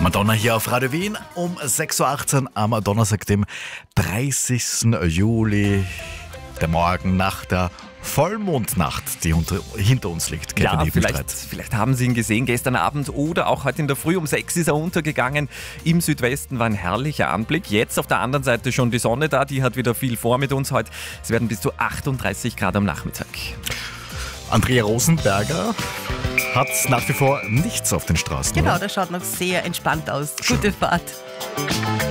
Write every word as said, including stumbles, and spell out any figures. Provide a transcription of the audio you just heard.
Madonna hier auf Radio Wien um sechs Uhr achtzehn am Donnerstag, dem dreißigsten Juli. Der Morgen nach der Vollmondnacht, die unter, hinter uns liegt. Kevin Ja, Ebenstreit. vielleicht, vielleicht haben Sie ihn gesehen gestern Abend oder auch heute in der Früh um sechs ist er untergegangen. Im Südwesten war ein herrlicher Anblick. Jetzt auf der anderen Seite schon die Sonne da, die hat wieder viel vor mit uns heute. Es werden bis zu achtunddreißig Grad am Nachmittag. Andrea Rosenberger hat nach wie vor nichts auf den Straßen. Genau, oder? das schaut noch sehr entspannt aus. Gute Fahrt.